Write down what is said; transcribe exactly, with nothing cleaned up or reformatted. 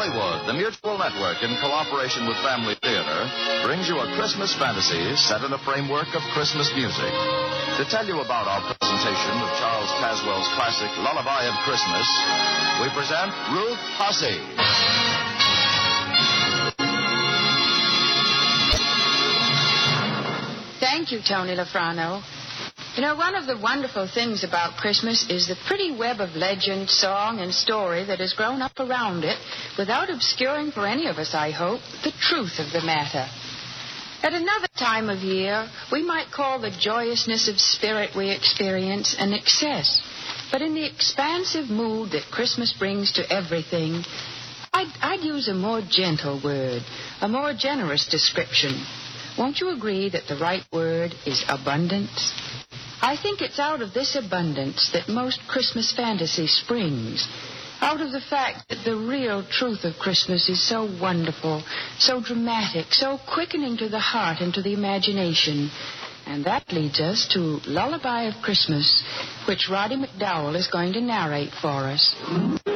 Hollywood, the Mutual Network, in cooperation with Family Theater, brings you a Christmas fantasy set in a framework of Christmas music. To tell you about our presentation of Charles Caswell's classic Lullaby of Christmas, we present Ruth Hussey. Thank you, Tony Lafrano. You know, one of the wonderful things about Christmas is the pretty web of legend, song, and story that has grown up around it without obscuring for any of us, I hope, the truth of the matter. At another time of year, we might call the joyousness of spirit we experience an excess. But in the expansive mood that Christmas brings to everything, I'd, I'd use a more gentle word, a more generous description. Won't you agree that the right word is abundance? I think it's out of this abundance that most Christmas fantasy springs. Out of the fact that the real truth of Christmas is so wonderful, so dramatic, so quickening to the heart and to the imagination. And that leads us to Lullaby of Christmas, which Roddy McDowell is going to narrate for us.